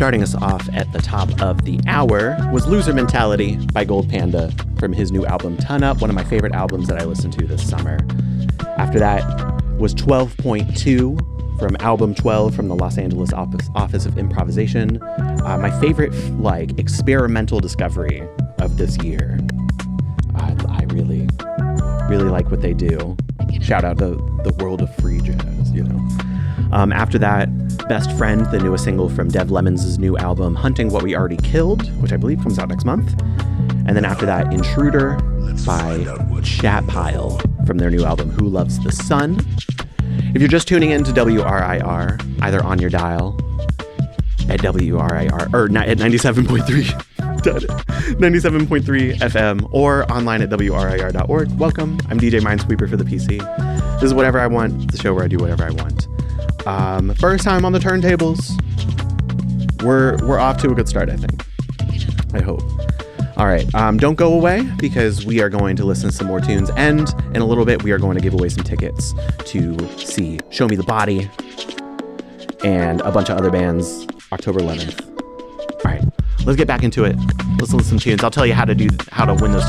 Starting us off at the top of the hour was Loser Mentality by Gold Panda from his new album Ton Up, one of my favorite albums that I listened to this summer. After that was 12.2 from album 12 from the Los Angeles Office of Improvisation. My favorite experimental discovery of this year. I really like what they do. Shout out to the world of free jazz, you know. After that, Best Friend, the newest single from Dev Lemons' new album, Hunting What We Already Killed, which I believe comes out next month. And then after that, Intruder by Chat Pile from their new album, Who Loves the Sun. If you're just tuning in to WRIR, either on your dial at WRIR, or at 97.3 FM, or online at WRIR.org, welcome. I'm DJ Minesweeper for the PC. This is Whatever I Want, the show where I do whatever I want. First time on the turntables. We're off to a good start, I think. I hope. All right, don't go away because we are going to listen to some more tunes, and in a little bit we are going to give away some tickets to see Show Me the Body and a bunch of other bands October 11th. All right, let's get back into it. Let's listen to some tunes. I'll tell you how to win those